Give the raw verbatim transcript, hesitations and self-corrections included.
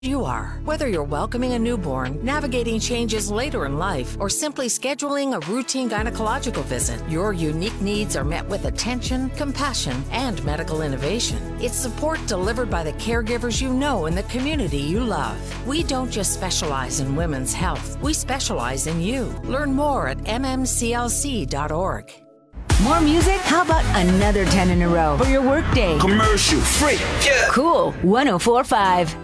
you are. Whether you're welcoming a newborn, navigating changes later in life, or simply scheduling a routine gynecological visit, your unique needs are met with attention, compassion, and medical innovation. It's support delivered by the caregivers you know in the community you love. We don't just specialize in women's health. We specialize in you. Learn more at m m c l c dot org. More music? How about another ten in a row for your workday? Commercial free. Yeah. Cool. one oh four point five.